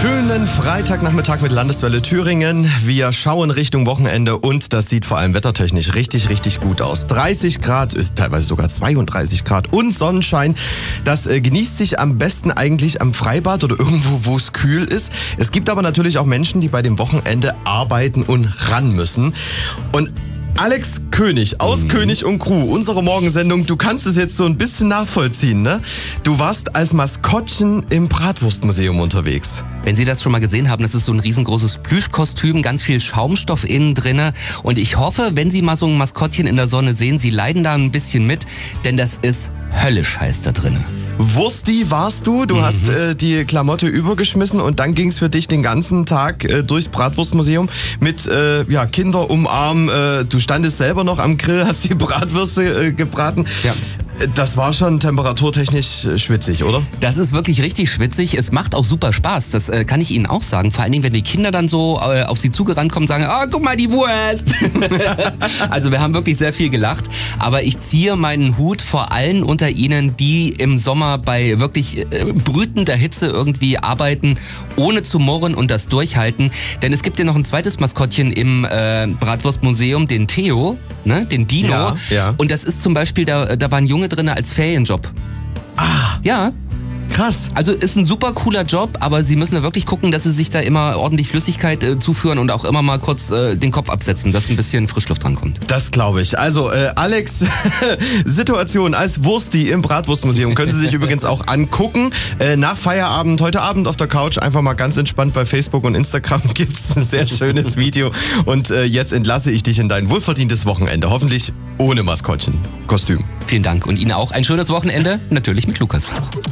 Schönen Freitagnachmittag mit Landeswelle Thüringen. Wir schauen Richtung Wochenende und das sieht vor allem wettertechnisch richtig, richtig gut aus. 30 Grad, teilweise sogar 32 Grad und Sonnenschein. Das genießt sich am besten eigentlich am Freibad oder irgendwo, wo es kühl ist. Es gibt aber natürlich auch Menschen, die bei dem Wochenende arbeiten und ran müssen. Und Alex König aus König und Crew, unsere Morgensendung, du kannst es jetzt so ein bisschen nachvollziehen, ne? Du warst als Maskottchen im Bratwurstmuseum unterwegs. Wenn Sie das schon mal gesehen haben, das ist so ein riesengroßes Plüschkostüm, ganz viel Schaumstoff innen drinne. Und ich hoffe, wenn Sie mal so ein Maskottchen in der Sonne sehen, Sie leiden da ein bisschen mit, denn das ist höllisch heiß da drinne. Wursti warst du, hast die Klamotte übergeschmissen und dann ging es für dich den ganzen Tag durchs Bratwurstmuseum mit Kinder umarmen. Du standest selber noch am Grill, hast die Bratwürste gebraten. Ja. Das war schon temperaturtechnisch schwitzig, oder? Das ist wirklich richtig schwitzig. Es macht auch super Spaß, das kann ich Ihnen auch sagen. Vor allen Dingen, wenn die Kinder dann so auf Sie zugerannt kommen und sagen, oh, guck mal die Wurst. Also wir haben wirklich sehr viel gelacht. Aber ich ziehe meinen Hut vor allen unter Ihnen, die im Sommer bei wirklich brütender Hitze irgendwie arbeiten, ohne zu murren und das durchhalten. Denn es gibt ja noch ein zweites Maskottchen im Bratwurstmuseum, den Theo, ne? Den Dino. Ja. Und das ist zum Beispiel, da war ein Junge drin als Ferienjob. Ah. Ja. Krass. Also ist ein super cooler Job, aber Sie müssen da wirklich gucken, dass Sie sich da immer ordentlich Flüssigkeit zuführen und auch immer mal kurz den Kopf absetzen, dass ein bisschen Frischluft drankommt. Das glaube ich. Also Alex, Situation als Wursti im Bratwurstmuseum können Sie sich übrigens auch angucken. Nach Feierabend, heute Abend auf der Couch, einfach mal ganz entspannt bei Facebook und Instagram gibt es ein sehr schönes Video. Und jetzt entlasse ich dich in dein wohlverdientes Wochenende. Hoffentlich ohne Maskottchen-Kostüm. Vielen Dank und Ihnen auch ein schönes Wochenende, natürlich mit Lukas.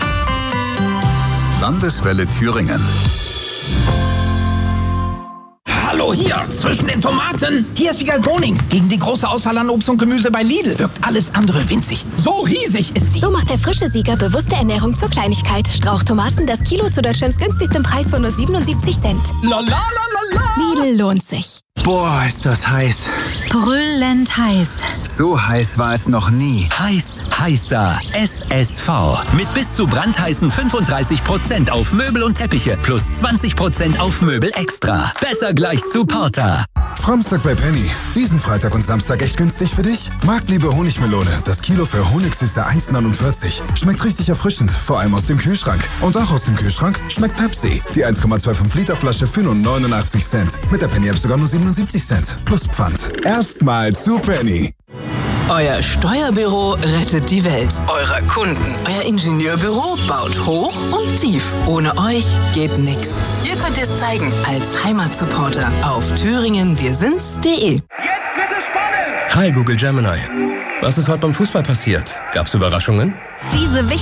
Landeswelle Thüringen. Hallo hier, zwischen den Tomaten. Hier ist Wiegald Boning. Gegen die große Auswahl an Obst und Gemüse bei Lidl wirkt alles andere winzig. So riesig ist die. So macht der frische Sieger bewusste Ernährung zur Kleinigkeit. Strauchtomaten, das Kilo zu Deutschlands günstigstem Preis von nur 77 Cent. Lidl lohnt sich. Boah, ist das heiß. Brüllend heiß. So heiß war es noch nie. Heiß, heißer. SSV. Mit bis zu brandheißen 35% auf Möbel und Teppiche plus 20% auf Möbel extra. Besser gleich zu Porter. Samstag bei Penny. Diesen Freitag und Samstag echt günstig für dich? Marktliebe Honigmelone. Das Kilo für Honigsüße 1,49. Schmeckt richtig erfrischend, vor allem aus dem Kühlschrank. Und auch aus dem Kühlschrank schmeckt Pepsi. Die 1,25 Liter Flasche für nur 89 Cent. Mit der Penny-App sogar nur 77 Cent. Plus Pfand. Erstmal zu Penny. Euer Steuerbüro rettet die Welt. Eure Kunden. Euer Ingenieurbüro baut hoch und tief. Ohne euch geht nix. Ihr könnt es zeigen als Heimatsupporter auf thüringenwirsinds.de. Jetzt wird es spannend! Hi Google Gemini. Was ist heute beim Fußball passiert? Gab's Überraschungen? Diese